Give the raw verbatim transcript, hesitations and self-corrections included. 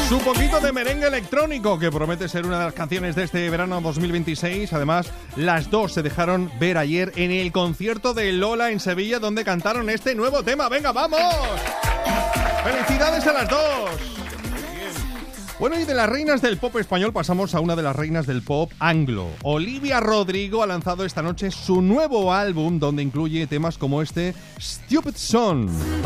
Su poquito de merengue electrónico, que promete ser una de las canciones de este verano dos mil veintiséis. Además, las dos se dejaron ver ayer en el concierto de Lola en Sevilla, donde cantaron este nuevo tema. ¡Venga, vamos! ¡Felicidades a las dos! Bueno, y de las reinas del pop español pasamos a una de las reinas del pop anglo. Olivia Rodrigo ha lanzado esta noche su nuevo álbum, donde incluye temas como este Stupid Song.